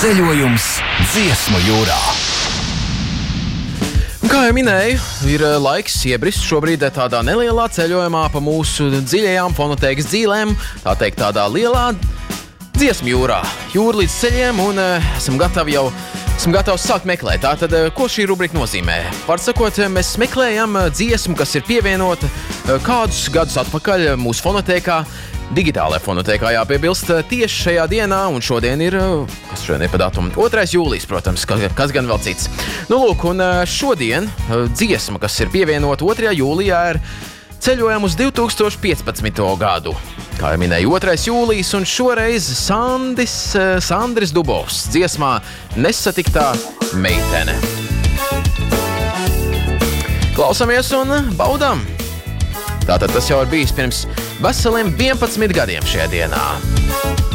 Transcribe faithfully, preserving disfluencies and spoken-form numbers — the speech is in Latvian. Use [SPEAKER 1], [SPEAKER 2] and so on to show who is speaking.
[SPEAKER 1] Ceļojums Dziesmu jūrā. Kā jau minēju, ir laiks iebrist šobrīd tādā nelielā ceļojumā pa mūsu dziļajām fonotēkas dzīlēm, tā teikt tādā lielā dziesmu jūrā. Jūra līdz ceļiem un uh, esam gatavi jau esam gatavi sākt meklēt. Tātad, uh, ko šī rubrika nozīmē? Var sakot, mēs meklējam dziesmu, kas ir pievienota uh, kādus gadus atpakaļ mūsu fonotēkā. Digitālajā fonotēkā jāpiebilst tieši šajā dienā, un šodien ir, kas šodien ir pa datumu? otrais jūlijas, protams, kas gan vēl cits. Nu, lūk, un šodien dziesma, kas ir pievienota otrajā jūlijā, ir ceļojam uz divi tūkstoši piecpadsmito gadu. Kā jau minēju, otrais jūlijas, un šoreiz Sandis, Sandris Dubovs dziesmā Nesatiktā meitene. Klausamies un baudām! Tātad tas jau ir bijis pirms veseliem vienpadsmit gadiem šajā dienā.